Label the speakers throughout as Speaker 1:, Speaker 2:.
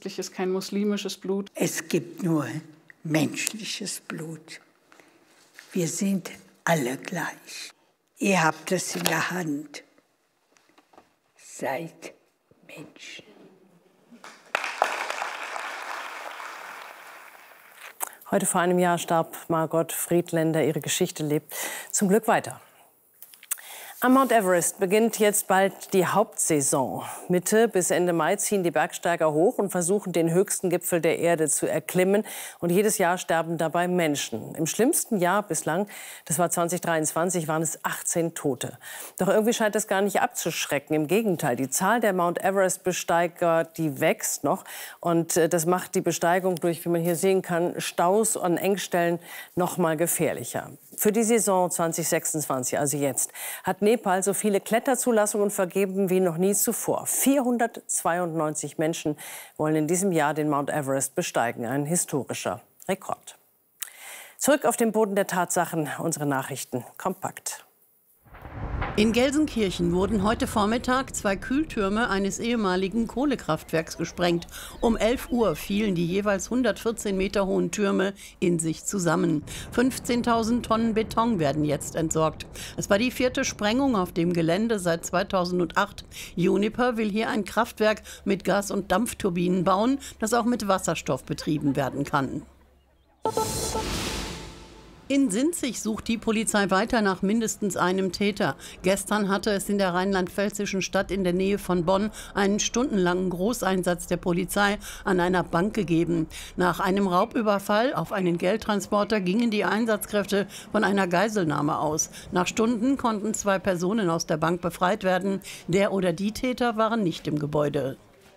Speaker 1: christliches, kein muslimisches Blut.
Speaker 2: Es gibt nur menschliches Blut. Wir sind alle gleich. Ihr habt es in der Hand. Seid Menschen.
Speaker 3: Heute vor einem Jahr starb Margot Friedländer. Ihre Geschichte lebt zum Glück weiter. Am Mount Everest beginnt jetzt bald die Hauptsaison. Mitte bis Ende Mai ziehen die Bergsteiger hoch und versuchen, den höchsten Gipfel der Erde zu erklimmen. Und jedes Jahr sterben dabei Menschen. Im schlimmsten Jahr bislang, das war 2023, waren es 18 Tote. Doch irgendwie scheint das gar nicht abzuschrecken. Im Gegenteil, die Zahl der Mount Everest-Besteiger, die wächst noch. Und das macht die Besteigung durch, wie man hier sehen kann, Staus an Engstellen noch mal gefährlicher. Für die Saison 2026, also jetzt, hat Nepal so viele Kletterzulassungen vergeben wie noch nie zuvor. 492 Menschen wollen in diesem Jahr den Mount Everest besteigen. Ein historischer Rekord. Zurück auf den Boden der Tatsachen, unsere Nachrichten kompakt.
Speaker 4: In Gelsenkirchen wurden heute Vormittag 2 Kühltürme eines ehemaligen Kohlekraftwerks gesprengt. Um 11 Uhr fielen die jeweils 114 Meter hohen Türme in sich zusammen. 15.000 Tonnen Beton werden jetzt entsorgt. Es war die 4. Sprengung auf dem Gelände seit 2008. Uniper will hier ein Kraftwerk mit Gas- und Dampfturbinen bauen, das auch mit Wasserstoff betrieben werden kann. In Sinzig sucht die Polizei weiter nach mindestens einem Täter. Gestern hatte es in der rheinland-pfälzischen Stadt in der Nähe von Bonn einen stundenlangen Großeinsatz der Polizei an einer Bank gegeben. Nach einem Raubüberfall auf einen Geldtransporter gingen die Einsatzkräfte von einer Geiselnahme aus. Nach Stunden konnten 2 Personen aus der Bank befreit werden. Der oder die Täter waren nicht im Gebäude.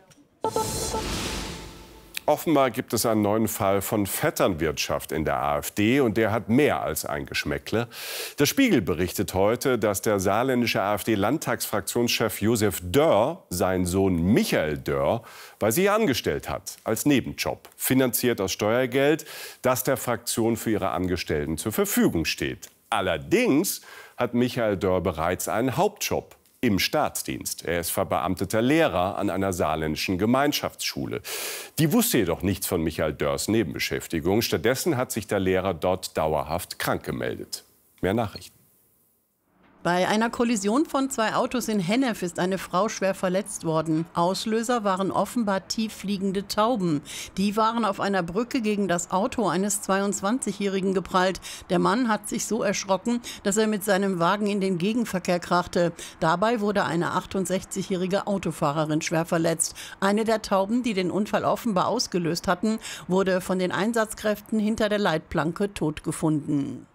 Speaker 5: Offenbar gibt es einen neuen Fall von Vetternwirtschaft in der AfD und der hat mehr als ein Geschmäckle. Der Spiegel berichtet heute, dass der saarländische AfD-Landtagsfraktionschef Josef Dörr seinen Sohn Michael Dörr bei sich angestellt hat, als Nebenjob, finanziert aus Steuergeld, das der Fraktion für ihre Angestellten zur Verfügung steht. Allerdings hat Michael Dörr bereits einen Hauptjob im Staatsdienst. Er ist verbeamteter Lehrer an einer saarländischen Gemeinschaftsschule. Die wusste jedoch nichts von Michael Dörrs Nebenbeschäftigung. Stattdessen hat sich der Lehrer dort dauerhaft krank gemeldet. Mehr Nachrichten.
Speaker 4: Bei einer Kollision von 2 Autos in Hennef ist eine Frau schwer verletzt worden. Auslöser waren offenbar tieffliegende Tauben. Die waren auf einer Brücke gegen das Auto eines 22-Jährigen geprallt. Der Mann hat sich so erschrocken, dass er mit seinem Wagen in den Gegenverkehr krachte. Dabei wurde eine 68-jährige Autofahrerin schwer verletzt. Eine der Tauben, die den Unfall offenbar ausgelöst hatten, wurde von den Einsatzkräften hinter der Leitplanke tot gefunden.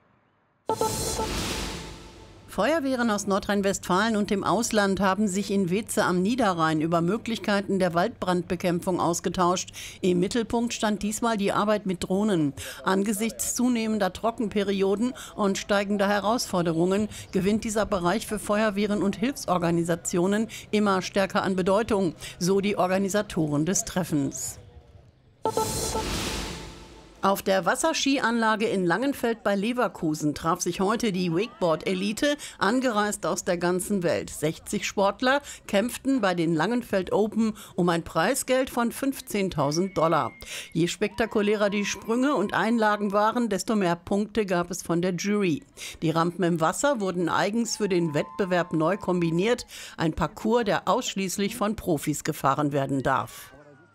Speaker 4: Feuerwehren aus Nordrhein-Westfalen und dem Ausland haben sich in Weze am Niederrhein über Möglichkeiten der Waldbrandbekämpfung ausgetauscht. Im Mittelpunkt stand diesmal die Arbeit mit Drohnen. Angesichts zunehmender Trockenperioden und steigender Herausforderungen gewinnt dieser Bereich für Feuerwehren und Hilfsorganisationen immer stärker an Bedeutung, so die Organisatoren des Treffens. Auf der Wasserskianlage in Langenfeld bei Leverkusen traf sich heute die Wakeboard-Elite, angereist aus der ganzen Welt. 60 Sportler kämpften bei den Langenfeld Open um ein Preisgeld von $15.000. Je spektakulärer die Sprünge und Einlagen waren, desto mehr Punkte gab es von der Jury. Die Rampen im Wasser wurden eigens für den Wettbewerb neu kombiniert. Ein Parcours, der ausschließlich von Profis gefahren werden darf.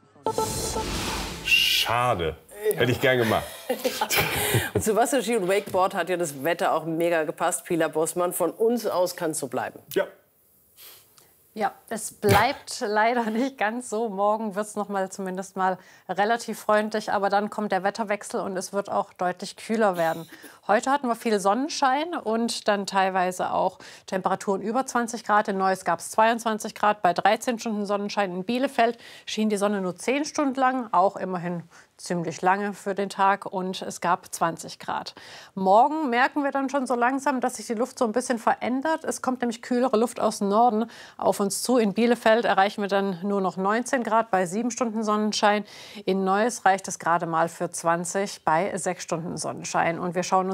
Speaker 5: Schade. Hätte ich gern gemacht.
Speaker 3: Und zu Wasserski und Wakeboard hat ja das Wetter auch mega gepasst. Pila Bossmann, von uns aus kann es so bleiben.
Speaker 5: Ja.
Speaker 6: Ja, es bleibt leider nicht ganz so. Morgen wird es zumindest mal relativ freundlich, aber dann kommt der Wetterwechsel und es wird auch deutlich kühler werden. Heute hatten wir viel Sonnenschein und dann teilweise auch Temperaturen über 20 Grad. In Neuss gab es 22 Grad. Bei 13 Stunden Sonnenschein in Bielefeld schien die Sonne nur 10 Stunden lang, auch immerhin ziemlich lange für den Tag, und es gab 20 Grad. Morgen merken wir dann schon so langsam, dass sich die Luft so ein bisschen verändert. Es kommt nämlich kühlere Luft aus dem Norden auf uns zu. In Bielefeld erreichen wir dann nur noch 19 Grad bei 7 Stunden Sonnenschein. In Neuss reicht es gerade mal für 20 bei 6 Stunden Sonnenschein. Und wir schauen uns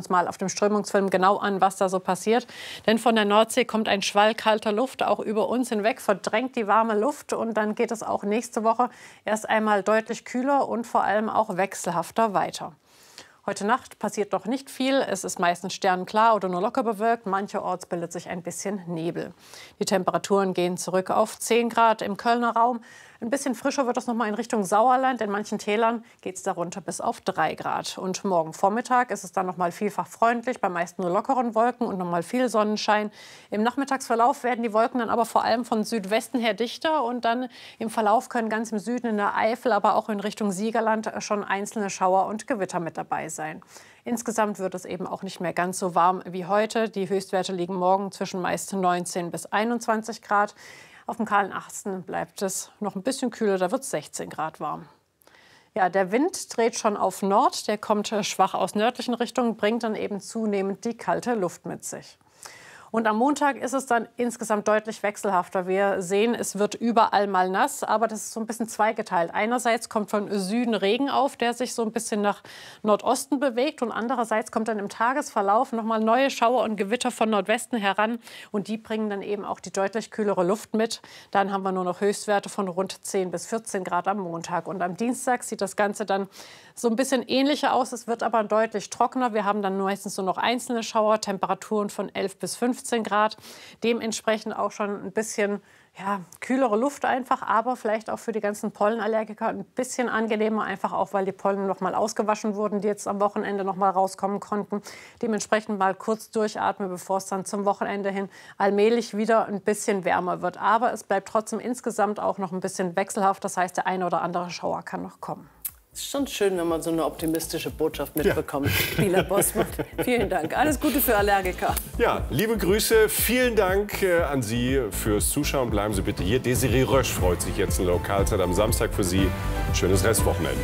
Speaker 6: uns mal auf dem Strömungsfilm genau an, was da so passiert. Denn von der Nordsee kommt ein Schwall kalter Luft auch über uns hinweg, verdrängt die warme Luft. Und dann geht es auch nächste Woche erst einmal deutlich kühler und vor allem auch wechselhafter weiter. Heute Nacht passiert noch nicht viel. Es ist meistens sternenklar oder nur locker bewölkt. Mancherorts bildet sich ein bisschen Nebel. Die Temperaturen gehen zurück auf 10 Grad im Kölner Raum. Ein bisschen frischer wird es noch mal in Richtung Sauerland. In manchen Tälern geht es darunter bis auf 3 Grad. Und morgen Vormittag ist es dann noch mal vielfach freundlich, bei meist nur lockeren Wolken und noch mal viel Sonnenschein. Im Nachmittagsverlauf werden die Wolken dann aber vor allem von Südwesten her dichter. Und dann im Verlauf können ganz im Süden in der Eifel, aber auch in Richtung Siegerland schon einzelne Schauer und Gewitter mit dabei sein. Insgesamt wird es eben auch nicht mehr ganz so warm wie heute. Die Höchstwerte liegen morgen zwischen meist 19 bis 21 Grad. Auf dem kahlen Asten bleibt es noch ein bisschen kühler, da wird es 16 Grad warm. Ja, der Wind dreht schon auf Nord, der kommt schwach aus nördlichen Richtungen, bringt dann eben zunehmend die kalte Luft mit sich. Und am Montag ist es dann insgesamt deutlich wechselhafter. Wir sehen, es wird überall mal nass, aber das ist so ein bisschen zweigeteilt. Einerseits kommt von Süden Regen auf, der sich so ein bisschen nach Nordosten bewegt. Und andererseits kommt dann im Tagesverlauf noch mal neue Schauer und Gewitter von Nordwesten heran. Und die bringen dann eben auch die deutlich kühlere Luft mit. Dann haben wir nur noch Höchstwerte von rund 10 bis 14 Grad am Montag. Und am Dienstag sieht das Ganze dann so ein bisschen ähnlicher aus. Es wird aber deutlich trockener. Wir haben dann meistens nur noch einzelne Schauer, Temperaturen von 11 bis 15 Grad. Dementsprechend auch schon ein bisschen kühlere Luft einfach, aber vielleicht auch für die ganzen Pollenallergiker ein bisschen angenehmer, einfach auch, weil die Pollen noch mal ausgewaschen wurden, die jetzt am Wochenende noch mal rauskommen konnten. Dementsprechend mal kurz durchatmen, bevor es dann zum Wochenende hin allmählich wieder ein bisschen wärmer wird. Aber es bleibt trotzdem insgesamt auch noch ein bisschen wechselhaft. Das heißt, der eine oder andere Schauer kann noch kommen.
Speaker 3: Es ist schon schön, wenn man so eine optimistische Botschaft mitbekommt. Spieler Bossmann, vielen Dank. Alles Gute für Allergiker.
Speaker 5: Ja, liebe Grüße. Vielen Dank an Sie fürs Zuschauen. Bleiben Sie bitte hier. Desiree Rösch freut sich jetzt in Lokalzeit am Samstag für Sie. Schönes Restwochenende.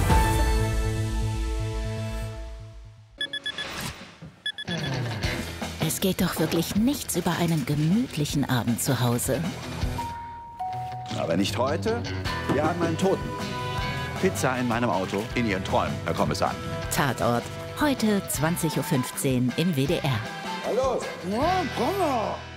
Speaker 7: Es geht doch wirklich nichts über einen gemütlichen Abend zu Hause.
Speaker 8: Aber nicht heute. Wir haben einen Toten. Pizza in meinem Auto, in Ihren Träumen, Herr Kommissar.
Speaker 7: Tatort, heute 20:15 Uhr im WDR.
Speaker 8: Hallo? Ja, komm mal.